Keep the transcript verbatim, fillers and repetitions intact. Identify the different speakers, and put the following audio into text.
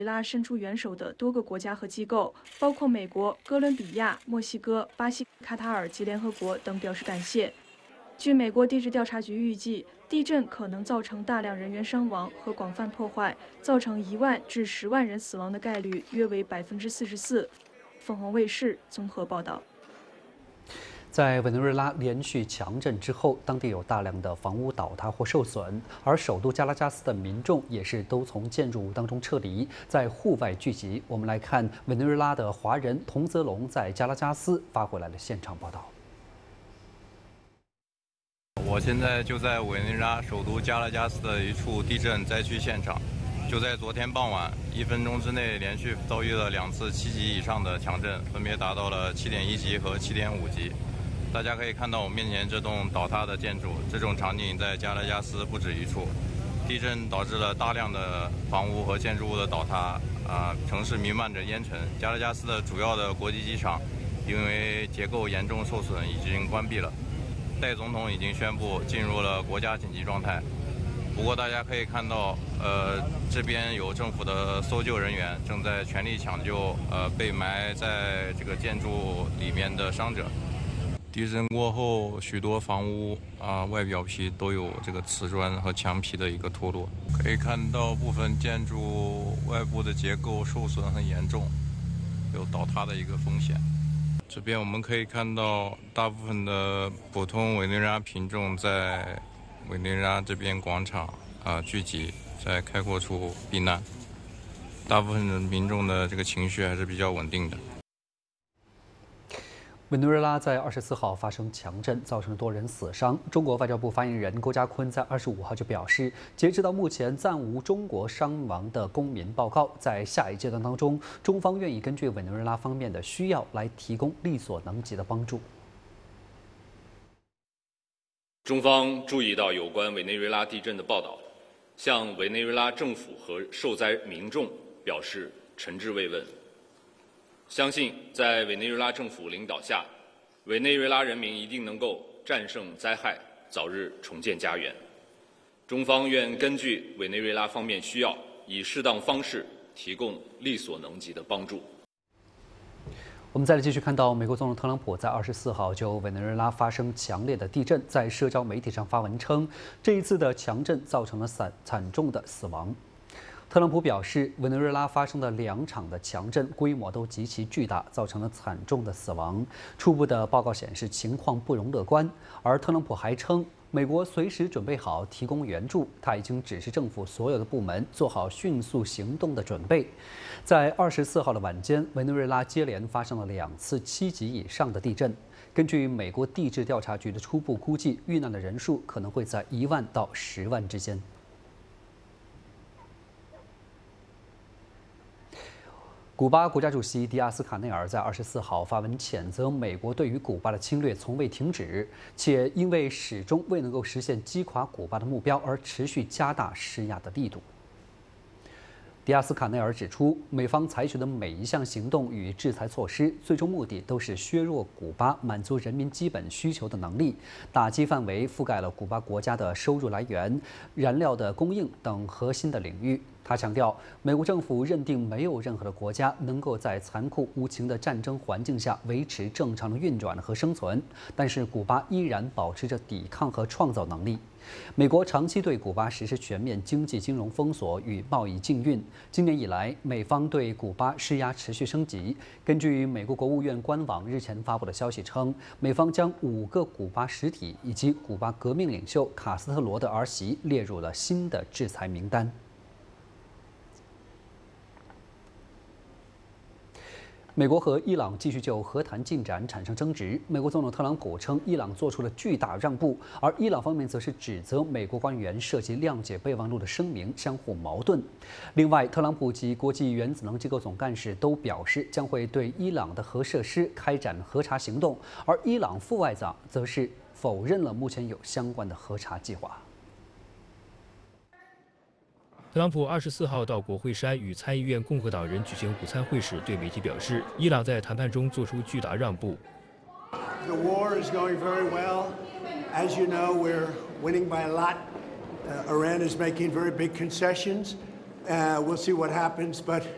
Speaker 1: 拉伸出援手的多个国家和机构，包括美国、哥伦比亚、墨西哥、巴西、卡塔尔及联合国等表示感谢。据美国地质调查局预计，地震可能造成大量人员伤亡和广泛破坏，造成一万至十万人死亡的概率约为百分之四十四。凤凰卫视综合报道。
Speaker 2: 在委内瑞拉连续强震之后，当地有大量的房屋倒塌或受损，而首都加拉加斯的民众也是都从建筑物当中撤离，在户外聚集。我们来看委内瑞拉的华人童泽龙在加拉加斯发回来的现场报道。
Speaker 3: 我现在就在委内瑞拉首都加拉加斯的一处地震灾区现场。就在昨天傍晚，一分钟之内连续遭遇了两次七级以上的强震，分别达到了七点一级和七点五级。大家可以看到我面前这栋倒塌的建筑，这种场景在加拉加斯不止一处。地震导致了大量的房屋和建筑物的倒塌，啊、呃，城市弥漫着烟尘。加拉加斯的主要的国际机场因为结构严重受损，已经关闭了。代总统已经宣布进入了国家紧急状态。不过大家可以看到，呃，这边有政府的搜救人员正在全力抢救，呃，被埋在这个建筑里面的伤者。地震过后，许多房屋啊、呃、外表皮都有这个瓷砖和墙皮的一个脱落，可以看到部分建筑外部的结构受损很严重，有倒塌的一个风险。这边我们可以看到，大部分的普通委内瑞拉民众在委内瑞拉这边广场啊、呃、聚集，在开阔处避难。大部分的民众的这个情绪还是比较稳定的。
Speaker 2: 委内瑞拉在二十四号发生强震，造成多人死伤。中国外交部发言人郭家坤在二十五号就表示，截止到目前暂无中国伤亡的公民报告。在下一阶段当中，中方愿意根据委内瑞拉方面的需要来提供力所能及的帮助。
Speaker 4: 中方注意到有关委内瑞拉地震的报道，向委内瑞拉政府和受灾民众表示诚挚慰问。相信在委内瑞拉政府领导下，委内瑞拉人民一定能够战胜灾害，早日重建家园。中方愿根据委内瑞拉方面需要，以适当方式提供力所能及的帮助。
Speaker 2: 我们再来继续看到，美国总统特朗普在二十四号就委内瑞拉发生强烈的地震，在社交媒体上发文称，这一次的强震造成了惨惨重的死亡。特朗普表示，委内瑞拉发生的两场的强震规模都极其巨大，造成了惨重的死亡。初步的报告显示，情况不容乐观。而特朗普还称，美国随时准备好提供援助，他已经指示政府所有的部门做好迅速行动的准备。在二十四号的晚间，委内瑞拉接连发生了两次七级以上的地震。根据美国地质调查局的初步估计，遇难的人数可能会在一万到十万之间。古巴国家主席迪亚斯卡内尔在二十四号发文谴责美国对于古巴的侵略从未停止，且因为始终未能够实现击垮古巴的目标而持续加大施压的力度。迪亚斯卡内尔指出，美方采取的每一项行动与制裁措施，最终目的都是削弱古巴满足人民基本需求的能力，打击范围覆盖了古巴国家的收入来源、燃料的供应等核心的领域。他强调，美国政府认定没有任何的国家能够在残酷无情的战争环境下维持正常的运转和生存，但是古巴依然保持着抵抗和创造能力。美国长期对古巴实施全面经济金融封锁与贸易禁运，今年以来，美方对古巴施压持续升级。根据美国国务院官网日前发布的消息称，美方将五个古巴实体以及古巴革命领袖卡斯特罗的儿媳列入了新的制裁名单。美国和伊朗继续就和谈进展产生争执。美国总统特朗普称伊朗做出了巨大让步，而伊朗方面则是指责美国官员涉及谅解备忘录的声明相互矛盾。另外，特朗普及国际原子能机构总干事都表示将会对伊朗的核设施开展核查行动，而伊朗副外长则是否认了目前有相关的核查计划。
Speaker 5: 特朗普二十四号到国会山与参议院共和党人举行午餐会时，对媒体表示，伊朗在谈判中做出巨大让步。
Speaker 6: The war is going very well. As you know, we're winning by a lot. Uh, Iran is making very big concessions. Uh, we'll see what happens, but